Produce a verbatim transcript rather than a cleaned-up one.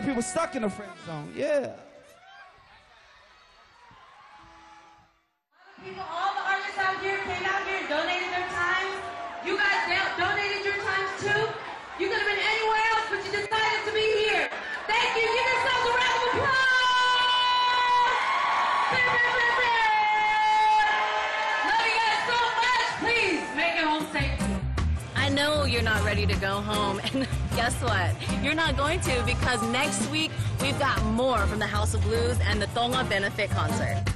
of people stuck in the friend zone. Yeah. People, all the artists out here came out here and donated their time. You guys donated your time too. You could have been anywhere else, but you decided to be here. Thank you. Give yourselves a round of applause. Love you guys so much. Please make it home safely. I know you're not ready to go home, and guess what? You're not going to, because next week we've got more from the House of Blues and the Tonga Benefit Concert.